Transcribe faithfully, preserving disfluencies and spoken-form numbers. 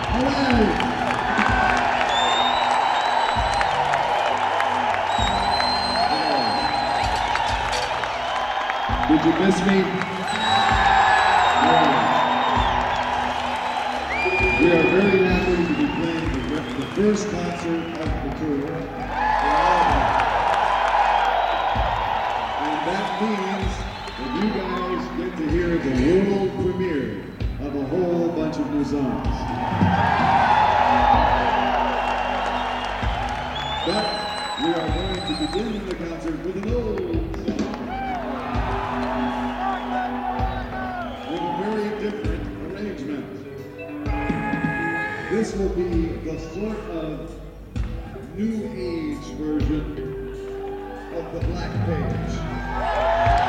All right. Did you miss me? Yeah. We are very happy to be playing the, the first concert of the tour. And that means that you guys get to hear the world premiere of a whole bunch of new songs. But we are going to begin the concert with an old song. With a very different arrangement. This will be the sort of new age version of the Black Page.